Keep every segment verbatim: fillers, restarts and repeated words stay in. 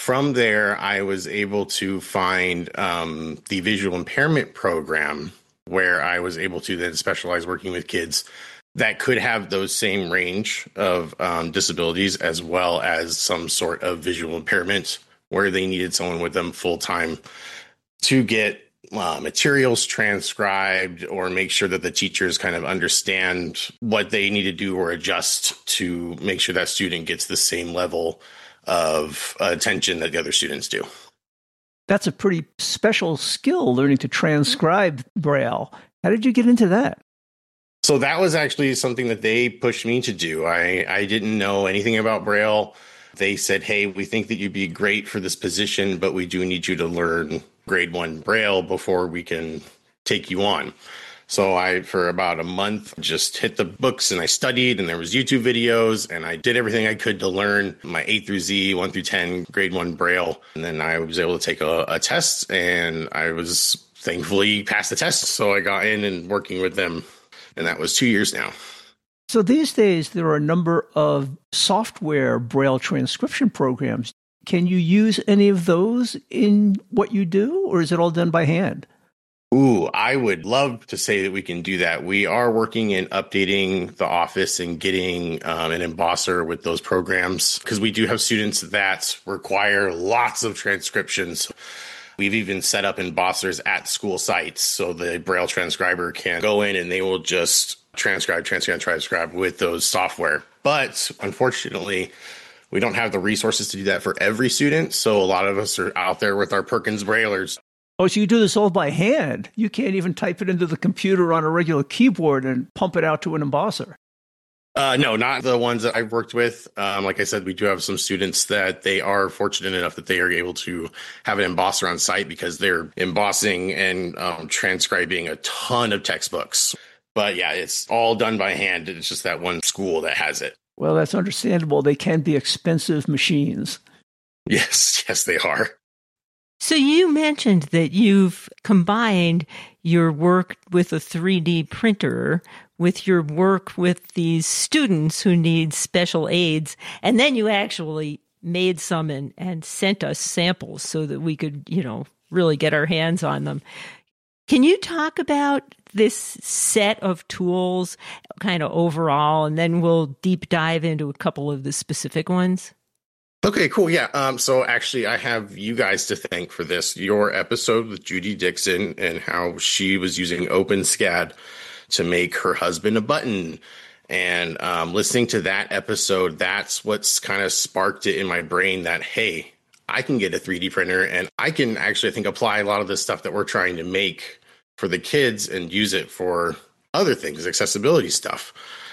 from there, I was able to find um, the visual impairment program where I was able to then specialize working with kids that could have those same range of um, disabilities as well as some sort of visual impairment where they needed someone with them full time to get uh, materials transcribed or make sure that the teachers kind of understand what they need to do or adjust to make sure that student gets the same level of attention that the other students do. That's a pretty special skill, learning to transcribe Braille. How did you get into that? So that was actually something that they pushed me to do. I, I didn't know anything about Braille. They said, hey, we think that you'd be great for this position, but we do need you to learn grade one Braille before we can take you on. So I, for about a month, just hit the books and I studied, and there was YouTube videos, and I did everything I could to learn my A through Z, one through ten, grade one Braille. And then I was able to take a, a test, and I was thankfully passed the test. So I got in and working with them, and that was two years now. So these days, there are a number of software Braille transcription programs. Can you use any of those in what you do, or is it all done by hand? Ooh, I would love to say that we can do that. We are working in updating the office and getting um, an embosser with those programs because we do have students that require lots of transcriptions. We've even set up embossers at school sites so the Braille transcriber can go in and they will just transcribe, transcribe, transcribe with those software. But unfortunately, we don't have the resources to do that for every student. So a lot of us are out there with our Perkins Braillers. Oh, so you do this all by hand. You can't even type it into the computer on a regular keyboard and pump it out to an embosser. Uh, no, not the ones that I've worked with. Um, like I said, we do have some students that they are fortunate enough that they are able to have an embosser on site because they're embossing and um, transcribing a ton of textbooks. But yeah, it's all done by hand. It's just that one school that has it. Well, that's understandable. They can be expensive machines. Yes, yes, they are. So you mentioned that you've combined your work with a three D printer with your work with these students who need special aids, and then you actually made some and, and sent us samples so that we could, you know, really get our hands on them. Can you talk about this set of tools kind of overall, and then we'll deep dive into a couple of the specific ones? Okay, cool. Yeah. Um, so actually, I have you guys to thank for this. Your episode with Judy Dixon and how she was using OpenSCAD to make her husband a button. And um, listening to that episode, that's what's kind of sparked it in my brain that, hey, I can get a three D printer and I can actually, I think, apply a lot of the stuff that we're trying to make for the kids and use it for other things, accessibility stuff.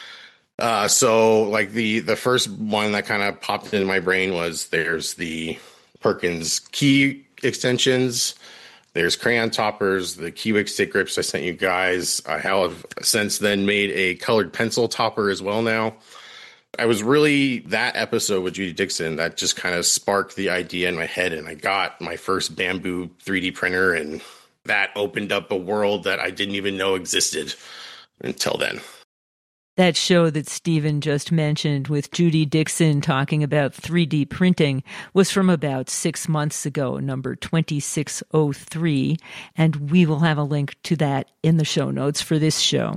Uh, so like the, the first one that kind of popped into my brain was there's the Perkins key extensions, there's crayon toppers, the Keywick stick grips I sent you guys. I have since then made a colored pencil topper as well now. I was really that episode with Judy Dixon that just kind of sparked the idea in my head, and I got my first Bamboo three D printer, and that opened up a world that I didn't even know existed until then. That show that Stephen just mentioned with Judy Dixon talking about three D printing was from about six months ago, number twenty-six oh three, and we will have a link to that in the show notes for this show.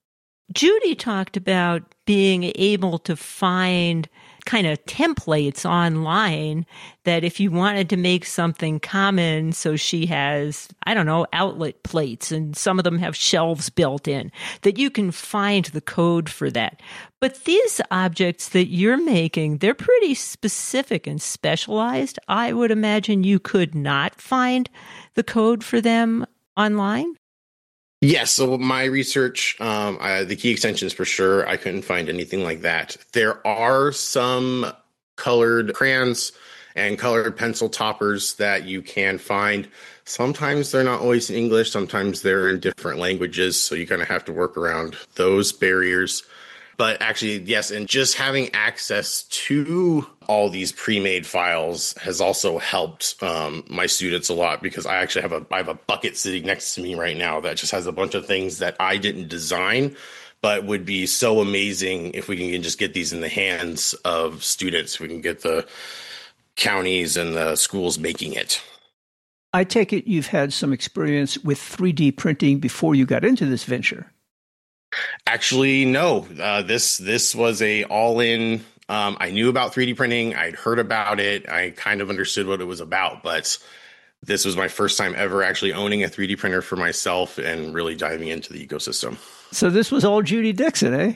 Judy talked about being able to find kind of templates online that if you wanted to make something common, so she has, I don't know, outlet plates, and some of them have shelves built in, that you can find the code for that. But these objects that you're making, they're pretty specific and specialized. I would imagine you could not find the code for them online. Yes. So my research, um, I, the key extensions for sure, I couldn't find anything like that. There are some colored crayons and colored pencil toppers that you can find. Sometimes they're not always in English. Sometimes they're in different languages. So you kind of have to work around those barriers. But actually, yes, and just having access to all these pre-made files has also helped um, my students a lot, because I actually have a I have a bucket sitting next to me right now that just has a bunch of things that I didn't design, but would be so amazing if we can just get these in the hands of students. We can get the counties and the schools making it. I take it you've had some experience with three D printing before you got into this venture. Actually, no. Uh, this this was a all-in. Um, I knew about three D printing. I'd heard about it. I kind of understood what it was about, but this was my first time ever actually owning a three D printer for myself and really diving into the ecosystem. So this was all Judy Dixon, eh?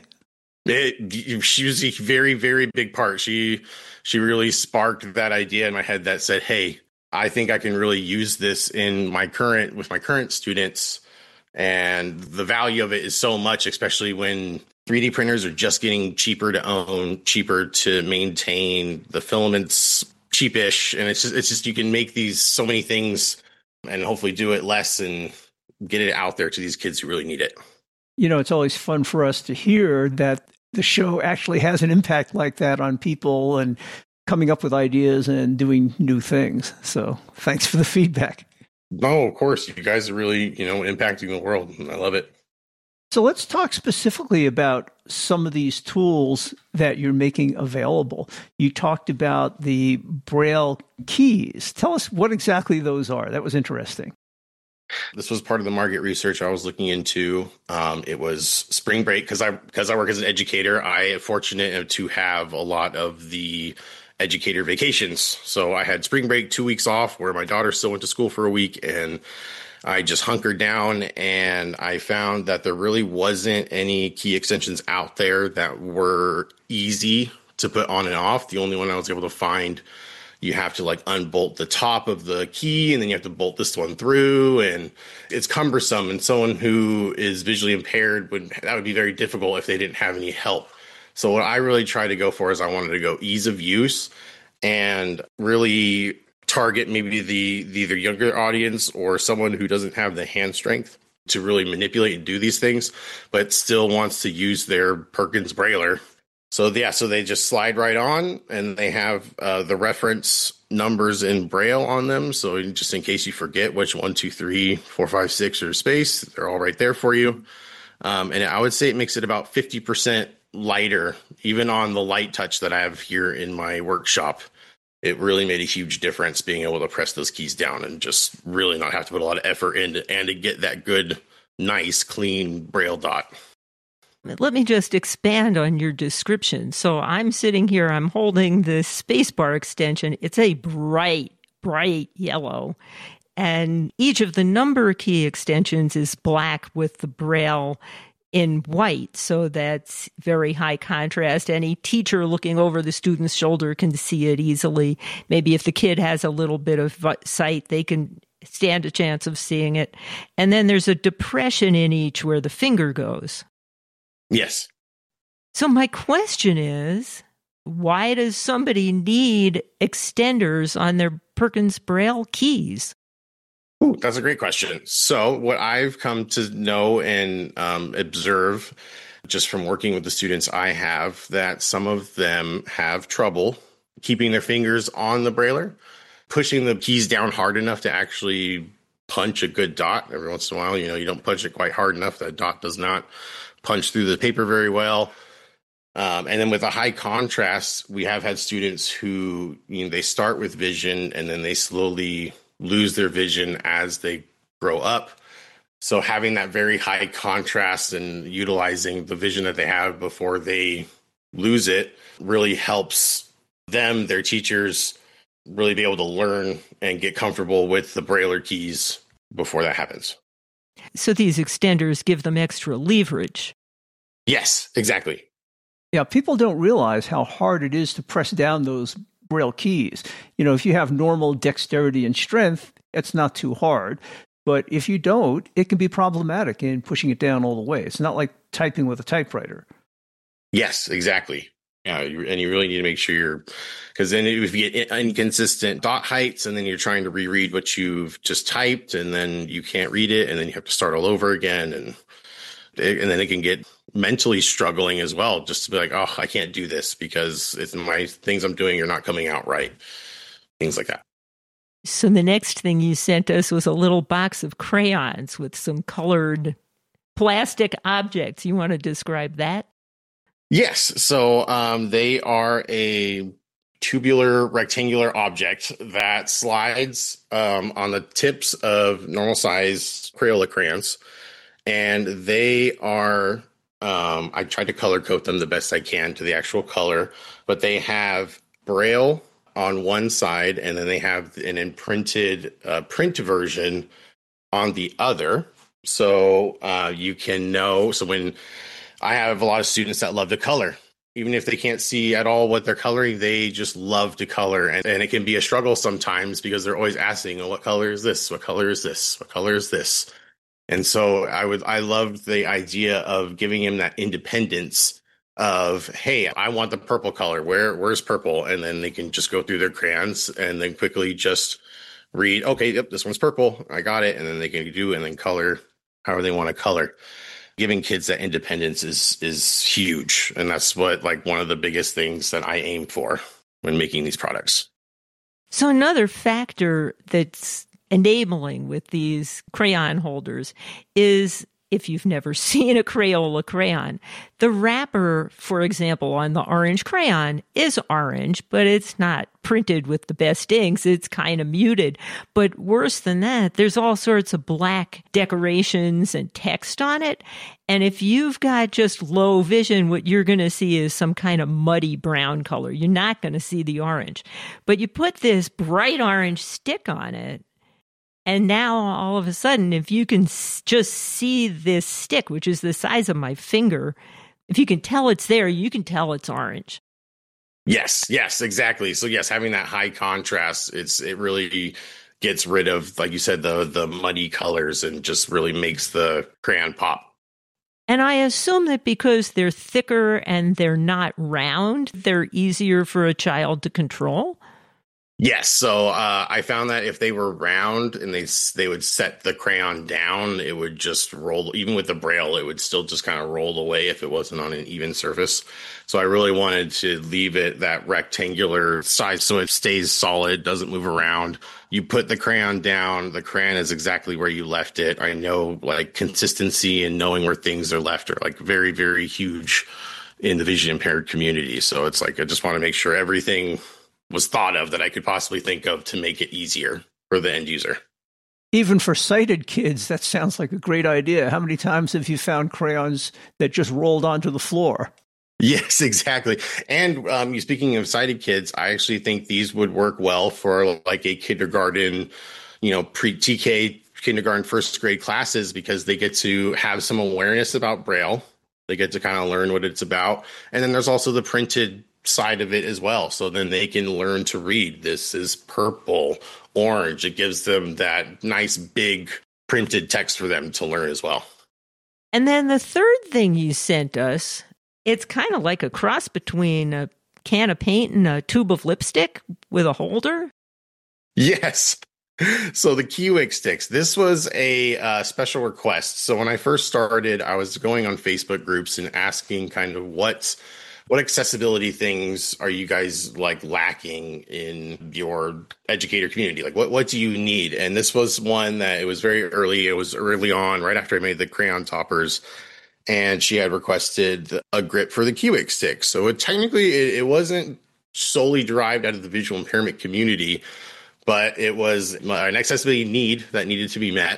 It, she was a very, very big part. She she really sparked that idea in my head that said, hey, I think I can really use this in my current with my current students. And the value of it is so much, especially when three D printers are just getting cheaper to own, cheaper to maintain, the filaments cheapish. And it's just, it's just, you can make these so many things and hopefully do it less and get it out there to these kids who really need it. You know, it's always fun for us to hear that the show actually has an impact like that on people and coming up with ideas and doing new things. So thanks for the feedback. No, of course. You guys are really, you know, impacting the world. I love it. So let's talk specifically about some of these tools that you're making available. You talked about the Braille keys. Tell us what exactly those are. That was interesting. This was part of the market research I was looking into. Um, it was spring break because I because I work as an educator. I am fortunate to have a lot of the educator vacations. So I had spring break, two weeks off where my daughter still went to school for a week, and I just hunkered down and I found that there really wasn't any key extensions out there that were easy to put on and off. The only one I was able to find, you have to like unbolt the top of the key and then you have to bolt this one through, and it's cumbersome. And someone who is visually impaired would, that would be very difficult if they didn't have any help. So what I really tried to go for is I wanted to go ease of use and really target maybe the, the either younger audience or someone who doesn't have the hand strength to really manipulate and do these things, but still wants to use their Perkins Brailler. So yeah, so they just slide right on, and they have uh, the reference numbers in Braille on them. So just in case you forget which one, two, three, four, five, six are space, they're all right there for you. Um, and I would say it makes it about fifty percent lighter, even on the light touch that I have here in my workshop. It really made a huge difference being able to press those keys down and just really not have to put a lot of effort into and to get that good, nice, clean Braille dot. Let me just expand on your description. So I'm sitting here, I'm holding the spacebar extension. It's a bright, bright yellow. And each of the number key extensions is black with the Braille in white. So that's very high contrast. Any teacher looking over the student's shoulder can see it easily. Maybe if the kid has a little bit of sight, they can stand a chance of seeing it. And then there's a depression in each where the finger goes. Yes. So my question is, why does somebody need extenders on their Perkins Braille keys? Ooh, that's a great question. So what I've come to know and um, observe just from working with the students I have, that some of them have trouble keeping their fingers on the Brailler, pushing the keys down hard enough to actually punch a good dot. Every once in a while, you know, you don't punch it quite hard enough. That dot does not punch through the paper very well. Um, and then with a high contrast, we have had students who, you know, they start with vision and then they slowly lose their vision as they grow up. So having that very high contrast and utilizing the vision that they have before they lose it really helps them, their teachers, really be able to learn and get comfortable with the Brailler keys before that happens. So these extenders give them extra leverage. Yes, exactly. Yeah, people don't realize how hard it is to press down those Braille keys. You know, if you have normal dexterity and strength, it's not too hard. But if you don't, it can be problematic in pushing it down all the way. It's not like typing with a typewriter. Yes, exactly. Yeah, you, and you really need to make sure you're, because then if you get inconsistent dot heights and then you're trying to reread what you've just typed and then you can't read it and then you have to start all over again. And and then it can get mentally struggling as well, just to be like, oh, I can't do this because it's my things I'm doing are not coming out right. Things like that. So the next thing you sent us was a little box of crayons with some colored plastic objects. You want to describe that? Yes. So um, they are a tubular rectangular object that slides um, on the tips of normal size Crayola crayons. And they are, um, I tried to color code them the best I can to the actual color, but they have Braille on one side, and then they have an imprinted uh, print version on the other. So uh, you can know, so when I have a lot of students that love to color, even if they can't see at all what they're coloring, they just love to color. And, and it can be a struggle sometimes because they're always asking, oh, what color is this? What color is this? What color is this? And so I would, I loved the idea of giving him that independence of, hey, I want the purple color. Where, where's purple? And then they can just go through their crayons and then quickly just read, okay, yep, this one's purple. I got it. And then they can do and then color however they want to color. Giving kids that independence is, is huge. And that's what, like, one of the biggest things that I aim for when making these products. So another factor that's enabling with these crayon holders is, if you've never seen a Crayola crayon, the wrapper, for example, on the orange crayon is orange, but it's not printed with the best inks. It's kind of muted. But worse than that, there's all sorts of black decorations and text on it. And if you've got just low vision, what you're going to see is some kind of muddy brown color. You're not going to see the orange. But you put this bright orange stick on it, and now, all of a sudden, if you can just see this stick, which is the size of my finger, if you can tell it's there, you can tell it's orange. Yes, yes, exactly. So yes, having that high contrast, it's it really gets rid of, like you said, the the muddy colors and just really makes the crayon pop. And I assume that because they're thicker and they're not round, they're easier for a child to control. Yes. So uh, I found that if they were round and they they would set the crayon down, it would just roll. Even with the Braille, it would still just kind of roll away if it wasn't on an even surface. So I really wanted to leave it that rectangular size so it stays solid, doesn't move around. You put the crayon down, the crayon is exactly where you left it. I know, like, consistency and knowing where things are left are like very, very huge in the vision impaired community. So it's like I just want to make sure everything was thought of that I could possibly think of to make it easier for the end user. Even for sighted kids, that sounds like a great idea. How many times have you found crayons that just rolled onto the floor? Yes, exactly. And um, speaking of sighted kids, I actually think these would work well for like a kindergarten, you know, pre-T K, kindergarten, first grade classes, because they get to have some awareness about Braille. They get to kind of learn what it's about. And then there's also the printed side of it as well. So then they can learn to read. This is purple, orange. It gives them that nice big printed text for them to learn as well. And then the third thing you sent us, it's kind of like a cross between a can of paint and a tube of lipstick with a holder. Yes. So the Kiwik sticks, this was a uh, special request. So when I first started, I was going on Facebook groups and asking kind of what's What accessibility things are you guys like lacking in your educator community? Like what, what do you need? And this was one that it was very early. It was early on, right after I made the crayon toppers. And she had requested a grip for the Kiwik stick. So it, technically it, it wasn't solely derived out of the visual impairment community, but it was an accessibility need that needed to be met.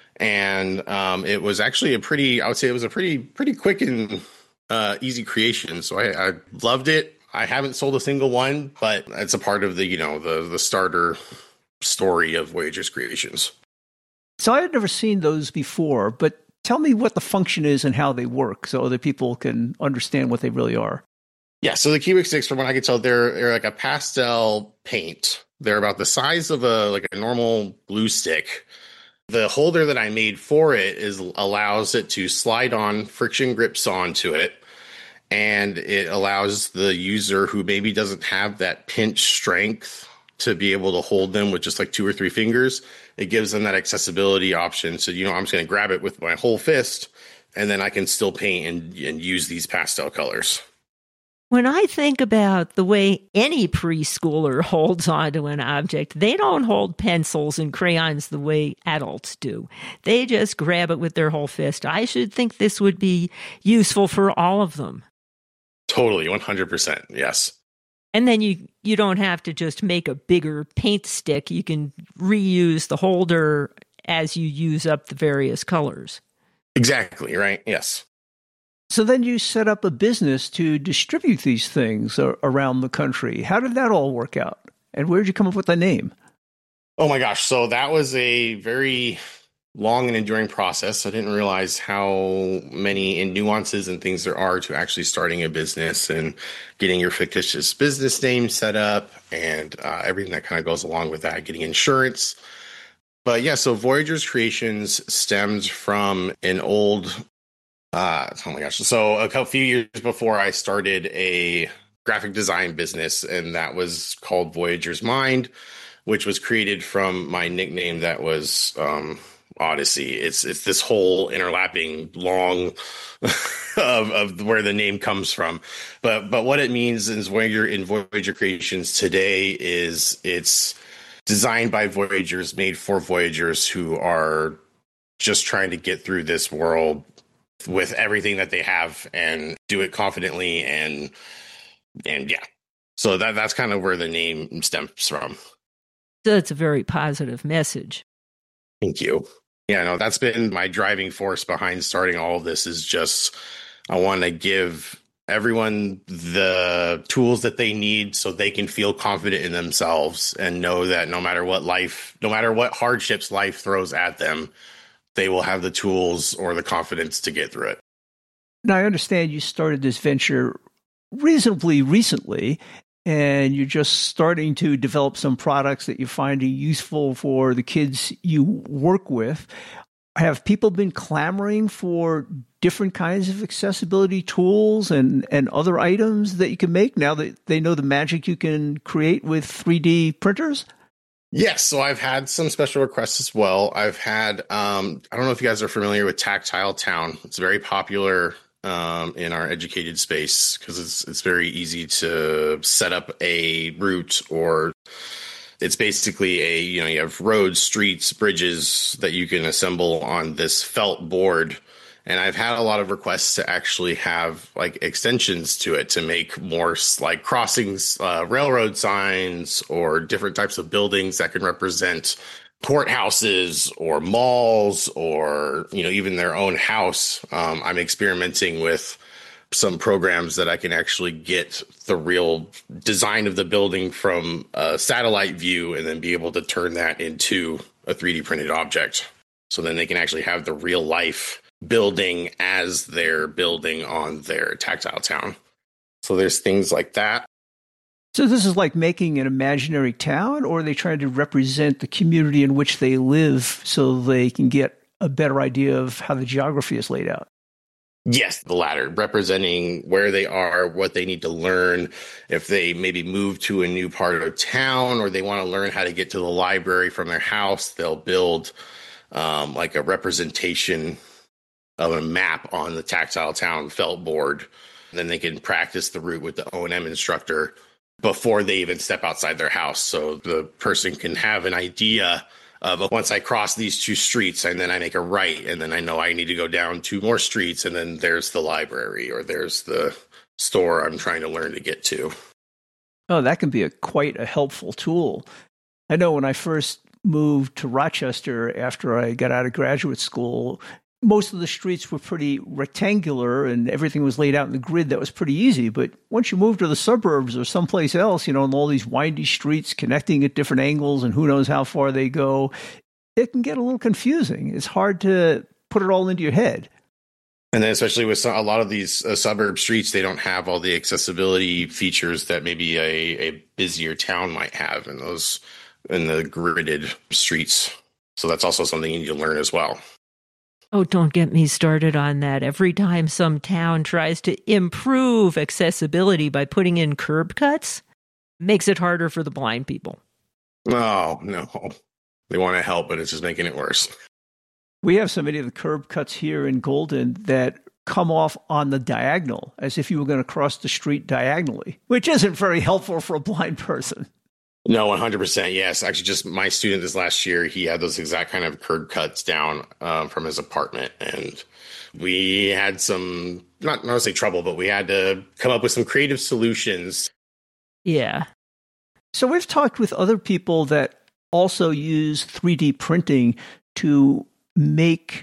And um, it was actually a pretty, I would say it was a pretty, pretty quick and Uh, easy creation. So I, I loved it. I haven't sold a single one, but it's a part of the, you know, the, the starter story of Voyager's creations. So I had never seen those before, but tell me what the function is and how they work so that people can understand what they really are. Yeah. So the Kiwik sticks, from what I can tell, they're, they're like a pastel paint. They're about the size of a, like a normal glue stick. The holder that I made for it is allows it to slide on, friction grips onto it. And it allows the user who maybe doesn't have that pinch strength to be able to hold them with just like two or three fingers. It gives them that accessibility option. So, you know, I'm just going to grab it with my whole fist, and then I can still paint and, and use these pastel colors. When I think about the way any preschooler holds onto an object, they don't hold pencils and crayons the way adults do. They just grab it with their whole fist. I should think this would be useful for all of them. Totally, one hundred percent, yes. And then you, you don't have to just make a bigger paint stick. You can reuse the holder as you use up the various colors. Exactly, right? Yes. So then you set up a business to distribute these things around the country. How did that all work out? And where did you come up with the name? Oh my gosh. So that was a very long and enduring process. I didn't realize how many nuances and things there are to actually starting a business and getting your fictitious business name set up and uh, everything that kind of goes along with that, getting insurance. But yeah, so Voyagers Creations stemmed from an old, uh, oh my gosh. So a couple few years before I started a graphic design business, and that was called Voyager's Mind, which was created from my nickname that was um, Odyssey. It's it's this whole interlapping long of, of where the name comes from. But but what it means is Voyager in Voyager Creations today is it's designed by Voyagers, made for Voyagers who are just trying to get through this world with everything that they have and do it confidently and and yeah. So that that's kind of where the name stems from. So it's a very positive message. Thank you. Yeah, no, that's been my driving force behind starting all of this is just I want to give everyone the tools that they need so they can feel confident in themselves and know that no matter what life, no matter what hardships life throws at them, they will have the tools or the confidence to get through it. Now, I understand you started this venture reasonably recently, and you're just starting to develop some products that you're finding useful for the kids you work with. Have people been clamoring for different kinds of accessibility tools and, and other items that you can make now that they know the magic you can create with three D printers? Yes, so I've had some special requests as well. I've had, um, I don't know if you guys are familiar with Tactile Town. It's very popular um, in our educated space because it's it's very easy to set up a route, or it's basically a, you know, you have roads, streets, bridges that you can assemble on this felt board. And I've had a lot of requests to actually have like extensions to it to make more like crossings, uh, railroad signs, or different types of buildings that can represent courthouses or malls or, you know, even their own house. Um, I'm experimenting with some programs that I can actually get the real design of the building from a satellite view and then be able to turn that into a three D printed object. So then they can actually have the real life building as they're building on their Tactile Town. So there's things like that. So this is like making an imaginary town, or are they trying to represent the community in which they live so they can get a better idea of how the geography is laid out? Yes, the latter, representing where they are, what they need to learn. If they maybe move to a new part of town or they want to learn how to get to the library from their house, they'll build um, like a representation of a map on the Tactile Town felt board. Then they can practice the route with the O and M instructor before they even step outside their house. So the person can have an idea of once I cross these two streets and then I make a right and then I know I need to go down two more streets and then there's the library or there's the store I'm trying to learn to get to. Oh, that can be a quite a helpful tool. I know when I first moved to Rochester after I got out of graduate school, most of the streets were pretty rectangular and everything was laid out in the grid. That was pretty easy. But once you move to the suburbs or someplace else, you know, and all these windy streets connecting at different angles and who knows how far they go, it can get a little confusing. It's hard to put it all into your head. And then especially with some, a lot of these uh, suburb streets, they don't have all the accessibility features that maybe a, a busier town might have in those in the gridded streets. So that's also something you need to learn as well. Oh, don't get me started on that. Every time some town tries to improve accessibility by putting in curb cuts, makes it harder for the blind people. Oh, no. They want to help, but it's just making it worse. We have so many of the curb cuts here in Golden that come off on the diagonal, as if you were going to cross the street diagonally, which isn't very helpful for a blind person. No, one hundred percent. Yes. Actually, just my student this last year, he had those exact kind of curb cuts down um, from his apartment. And we had some, not, not to say trouble, but we had to come up with some creative solutions. Yeah. So we've talked with other people that also use three D printing to make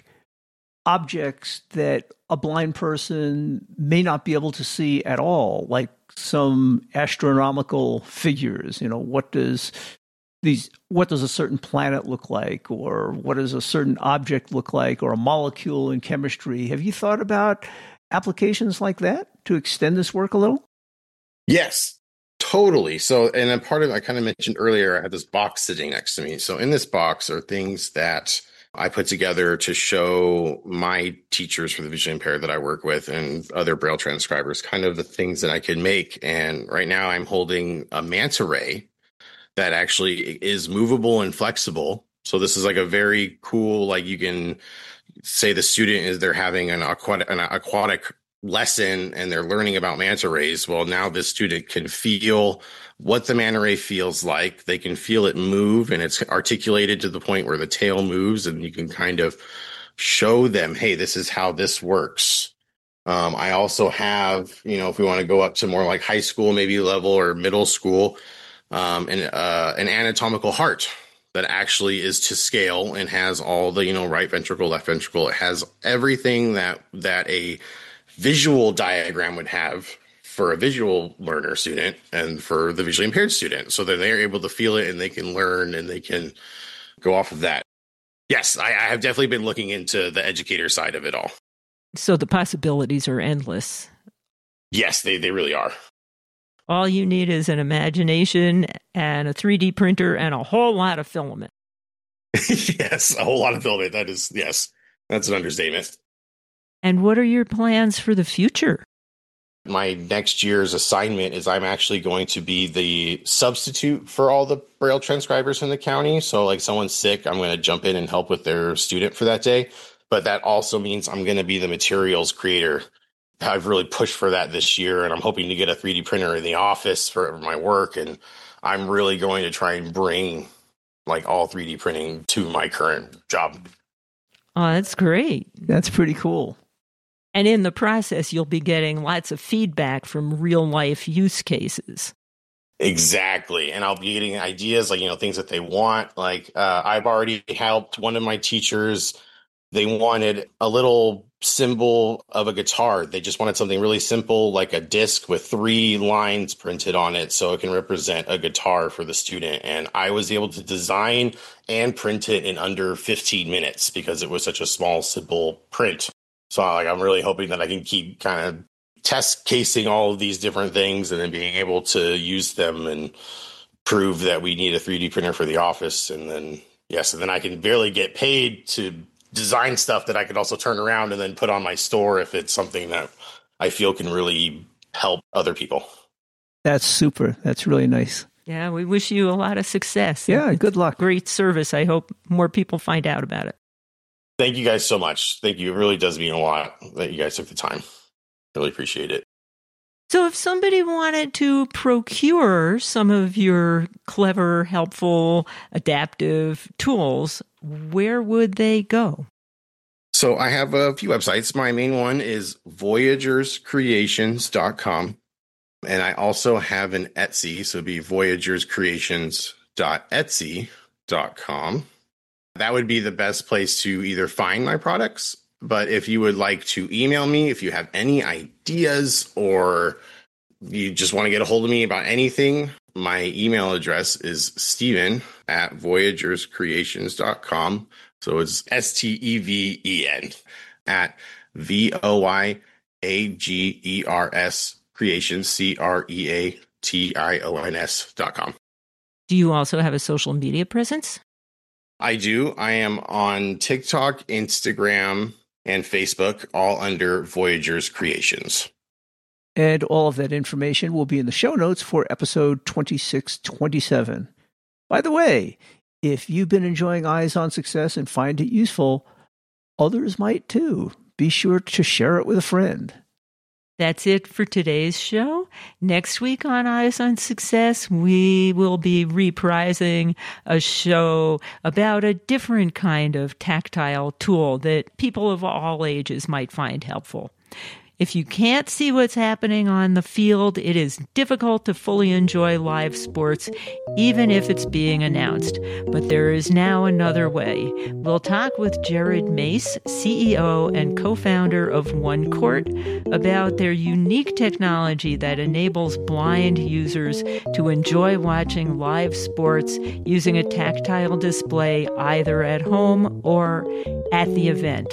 objects that a blind person may not be able to see at all, like some astronomical figures. You know, what does these what does a certain planet look like, or what does a certain object look like, or a molecule in chemistry? Have you thought about applications like that to extend this work a little? Yes, totally. So, and a part of I kind of mentioned earlier, I had this box sitting next to me. So in this box are things that I put together to show my teachers for the visually impaired that I work with and other Braille transcribers, kind of the things that I could make. And right now I'm holding a manta ray that actually is movable and flexible. So this is like a very cool, like you can say the student is they're having an aquatic, an aquatic lesson and they're learning about manta rays. Well, now this student can feel what the manta ray feels like. They can feel it move, and it's articulated to the point where the tail moves, and you can kind of show them, hey, this is how this works. Um, I also have, you know, if we want to go up to more like high school, maybe level or middle school, um, an, uh, an anatomical heart that actually is to scale and has all the, you know, right ventricle, left ventricle. It has everything that, that a visual diagram would have for a visual learner student and for the visually impaired student. So that they're able to feel it and they can learn and they can go off of that. Yes, I, I have definitely been looking into the educator side of it all. So the possibilities are endless. Yes, they, they really are. All you need is an imagination and a three D printer and a whole lot of filament. Yes, a whole lot of filament. That is, yes, that's an understatement. And what are your plans for the future? My next year's assignment is I'm actually going to be the substitute for all the Braille transcribers in the county. So like someone's sick, I'm going to jump in and help with their student for that day. But that also means I'm going to be the materials creator. I've really pushed for that this year, and I'm hoping to get a three D printer in the office for my work. And I'm really going to try and bring like all three D printing to my current job. Oh, that's great. That's pretty cool. And in the process, you'll be getting lots of feedback from real life use cases. Exactly. And I'll be getting ideas like, you know, things that they want. Like uh, I've already helped one of my teachers. They wanted a little symbol of a guitar. They just wanted something really simple, like a disc with three lines printed on it so it can represent a guitar for the student. And I was able to design and print it in under fifteen minutes because it was such a small, simple print. So like, I'm really hoping that I can keep kind of test casing all of these different things and then being able to use them and prove that we need a three D printer for the office. And then, yes, and then I can barely get paid to design stuff that I could also turn around and then put on my store if it's something that I feel can really help other people. That's super. That's really nice. Yeah, we wish you a lot of success. Yeah, good luck. Great service. I hope more people find out about it. Thank you guys so much. Thank you. It really does mean a lot that you guys took the time. Really appreciate it. So if somebody wanted to procure some of your clever, helpful, adaptive tools, where would they go? So I have a few websites. My main one is voyagers creations dot com. And I also have an Etsy. So it'd be voyagers creations dot etsy dot com. That would be the best place to either find my products. But if you would like to email me, if you have any ideas or you just want to get a hold of me about anything, my email address is Steven at voyagers creations dot com. So it's S T E V E N at V O Y A G E R S creations, C R E A T I O N S dot com. Do you also have a social media presence? I do. I am on TikTok, Instagram, and Facebook, all under Voyagers Creations. And all of that information will be in the show notes for episode twenty-six twenty-seven. By the way, if you've been enjoying Eyes on Success and find it useful, others might too. Be sure to share it with a friend. That's it for today's show. Next week on Eyes on Success, we will be reprising a show about a different kind of tactile tool that people of all ages might find helpful. If you can't see what's happening on the field, it is difficult to fully enjoy live sports, even if it's being announced. But there is now another way. We'll talk with Jared Mace, C E O and co-founder of One Court, about their unique technology that enables blind users to enjoy watching live sports using a tactile display either at home or at the event.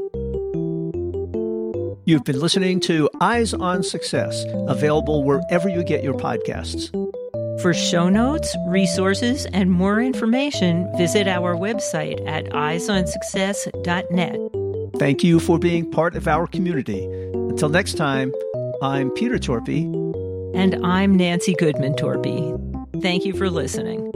You've been listening to Eyes on Success, available wherever you get your podcasts. For show notes, resources, and more information, visit our website at eyes on success dot net. Thank you for being part of our community. Until next time, I'm Peter Torpy. And I'm Nancy Goodman Torpy. Thank you for listening.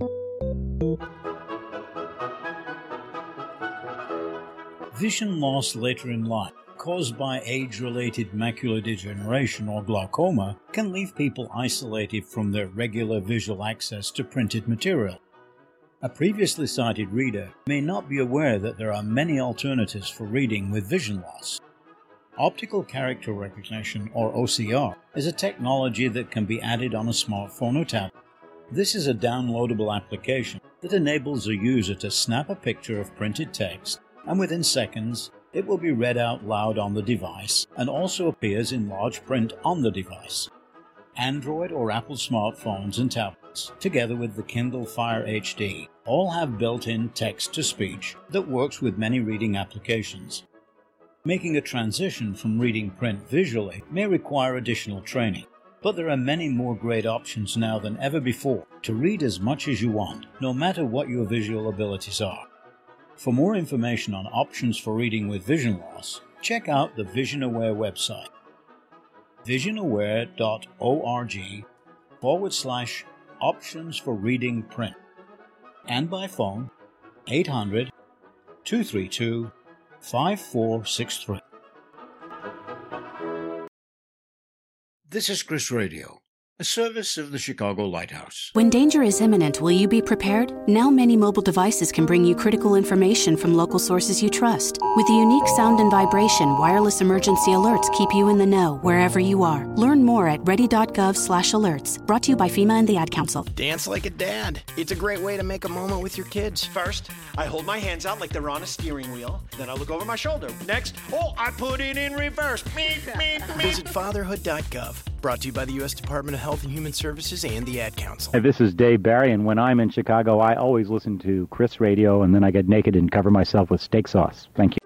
Vision loss later in life, caused by age-related macular degeneration or glaucoma, can leave people isolated from their regular visual access to printed material. A previously sighted reader may not be aware that there are many alternatives for reading with vision loss. Optical character recognition, or O C R, is a technology that can be added on a smartphone or tablet. This is a downloadable application that enables a user to snap a picture of printed text, and within seconds, it will be read out loud on the device and also appears in large print on the device. Android or Apple smartphones and tablets, together with the Kindle Fire H D, all have built-in text-to-speech that works with many reading applications. Making a transition from reading print visually may require additional training, but there are many more great options now than ever before to read as much as you want, no matter what your visual abilities are. For more information on options for reading with vision loss, check out the VisionAware website, visionaware.org forward slash options for reading print, and by phone eight hundred, two three two, five four six three. This is Chris Radio, a service of the Chicago Lighthouse. When danger is imminent, will you be prepared? Now many mobile devices can bring you critical information from local sources you trust. With the unique sound and vibration, wireless emergency alerts keep you in the know wherever you are. Learn more at ready.gov slash alerts. Brought to you by FEMA and the Ad Council. Dance like a dad. It's a great way to make a moment with your kids. First, I hold my hands out like they're on a steering wheel. Then I look over my shoulder. Next, oh, I put it in reverse. Meep, meep, meep. Visit fatherhood dot gov. Brought to you by the U S Department of Health and Human Services and the Ad Council. Hey, this is Dave Barry, and when I'm in Chicago, I always listen to Chris Radio, and then I get naked and cover myself with steak sauce. Thank you.